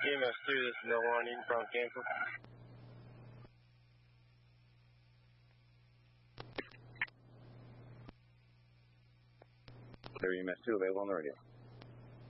EMS 2, this is Mill 1, Eden from Kansas. Clear EMS 2, available on the radio.